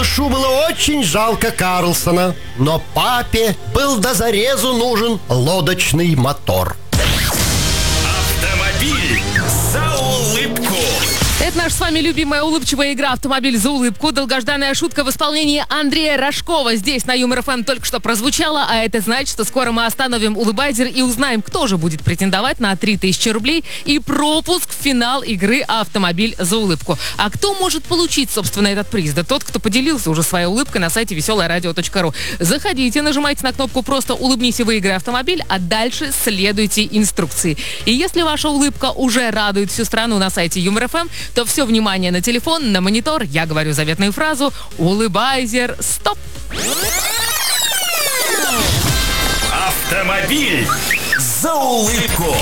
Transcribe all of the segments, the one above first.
малышу было очень жалко Карлсона, но папе был до зарезу нужен лодочный мотор. Автомобиль за улыбку. Это наша с вами любимая улыбчивая игра «Автомобиль за улыбку». Долгожданная шутка в исполнении Андрея Рожкова здесь на Юмор ФМ только что прозвучала, а это значит, что скоро мы остановим улыбайзер и узнаем, кто же будет претендовать на 3000 рублей и пропуск в финал игры «Автомобиль за улыбку». А кто может получить, собственно, этот приз? Да тот, кто поделился уже своей улыбкой на сайте веселорадио.ру. Заходите, нажимайте на кнопку «Просто улыбнись и выиграй автомобиль», а дальше следуйте инструкции. И если ваша улыбка уже радует всю страну на сайте Юмор ФМ, то все внимание на телефон, на монитор. Я говорю заветную фразу «Улыбайзер, стоп!». Автомобиль за улыбку.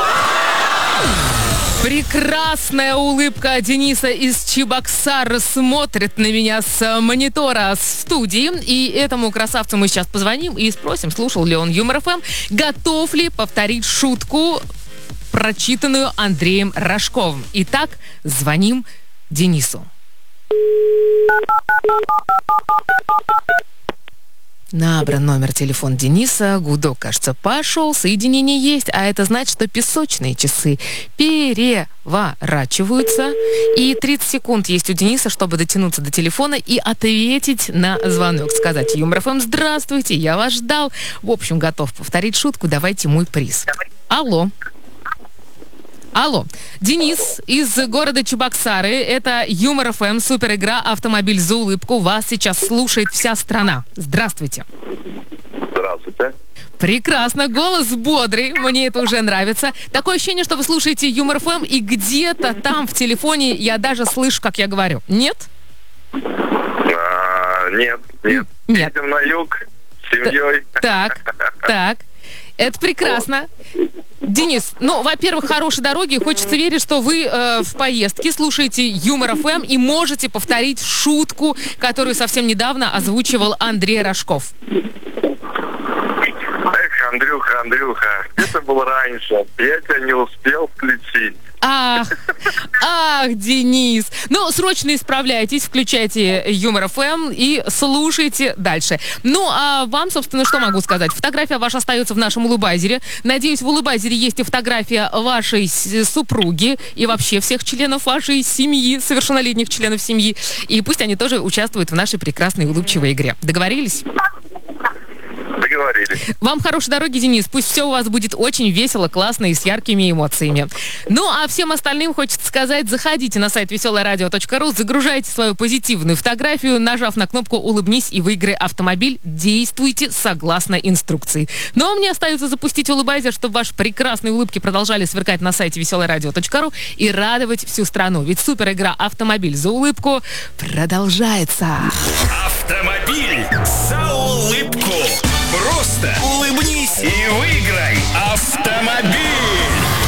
Прекрасная улыбка Дениса из Чебоксар смотрит на меня с монитора в студии. И этому красавцу мы сейчас позвоним и спросим, слушал ли он Юмор ФМ, готов ли повторить шутку, прочитанную Андреем Рожковым. Итак, звоним Денису. Набран номер телефона Дениса. Гудок, кажется, пошел. Соединение есть, а это значит, что песочные часы переворачиваются. И 30 секунд есть у Дениса, чтобы дотянуться до телефона и ответить на звонок. Сказать: Юмор ФМ, здравствуйте, я вас ждал. В общем, готов повторить шутку. Давайте мой приз. Алло. Алло, Денис из города Чебоксары. Это Юмор ФМ, супер игра «Автомобиль за улыбку». Вас сейчас слушает вся страна. Здравствуйте. Здравствуйте. Прекрасно, голос бодрый, мне это уже нравится. Такое ощущение, что вы слушаете Юмор ФМ, и где-то там в телефоне я даже слышу, как я говорю. Нет? Нет. Едем на юг с семьей. Так. Это прекрасно. Денис, во-первых, хорошей дороги. Хочется верить, что вы в поездке слушаете Юмор ФМ и можете повторить шутку, которую совсем недавно озвучивал Андрей Рожков. Эх, Андрюха, это было раньше. Я тебя не успел включить. Ах, Денис. Срочно исправляйтесь, включайте Юмор ФМ и слушайте дальше. А вам, собственно, что могу сказать? Фотография ваша остается в нашем улыбайзере. Надеюсь, в улыбайзере есть и фотография вашей супруги и вообще всех членов вашей семьи, совершеннолетних членов семьи. И пусть они тоже участвуют в нашей прекрасной улыбчивой игре. Договорились? Договорились. Вам хорошей дороги, Денис. Пусть все у вас будет очень весело, классно и с яркими эмоциями. А всем остальным хочется сказать: заходите на сайт веселорадио.ру, загружайте свою позитивную фотографию, нажав на кнопку «Улыбнись и выиграй автомобиль». Действуйте согласно инструкции. А мне остается запустить улыбайзер, чтобы ваши прекрасные улыбки продолжали сверкать на сайте веселорадио.ру и радовать всю страну. Ведь супер игра «Автомобиль за улыбку» продолжается. Автомобиль за улыбку. Просто улыбнись и выиграй автомобиль.